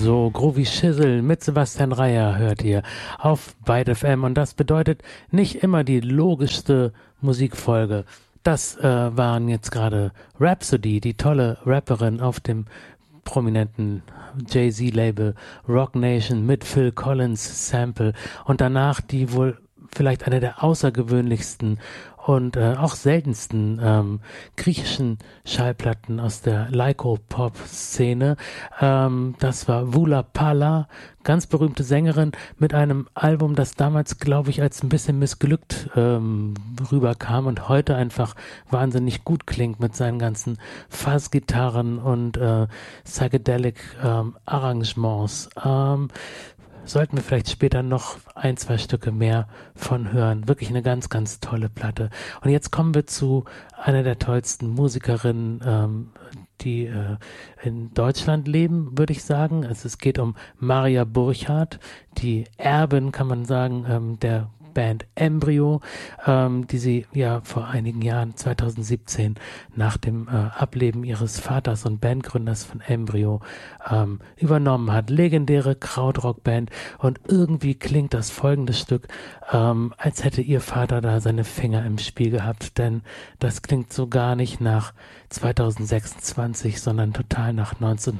So, Groovy Shizzle mit Sebastian Reier hört ihr auf Byte FM und das bedeutet nicht immer die logischste Musikfolge. Das waren jetzt gerade Rhapsody, die tolle Rapperin auf dem prominenten Jay-Z-Label Roc Nation mit Phil Collins Sample und danach die wohl vielleicht eine der außergewöhnlichsten und auch seltensten griechischen Schallplatten aus der Lyko-Pop-Szene. Das war Voula Pala, ganz berühmte Sängerin mit einem Album, das damals, glaube ich, als ein bisschen missglückt rüberkam und heute einfach wahnsinnig gut klingt mit seinen ganzen Fuzz-Gitarren und Psychedelic Arrangements. Sollten wir vielleicht später noch ein, zwei Stücke mehr von hören. Wirklich eine ganz, ganz tolle Platte. Und jetzt kommen wir zu einer der tollsten Musikerinnen, die in Deutschland leben, würde ich sagen. Es geht um Maria Burchardt, die Erbin, kann man sagen, der Band Embryo, die sie ja vor einigen Jahren, 2017, nach dem Ableben ihres Vaters und Bandgründers von Embryo, übernommen hat. Legendäre Krautrock-Band und irgendwie klingt das folgende Stück, als hätte ihr Vater da seine Finger im Spiel gehabt, denn das klingt so gar nicht nach 2026, sondern total nach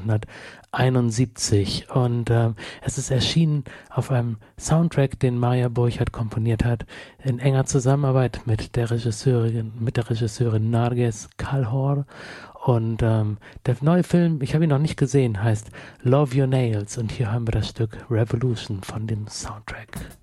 1971 und es ist erschienen auf einem Soundtrack, den Maria Burchardt komponiert hat, in enger Zusammenarbeit mit der Regisseurin Narges Kalhor und der neue Film, ich habe ihn noch nicht gesehen, heißt Love Your Nails und hier hören wir das Stück Revolution von dem Soundtrack.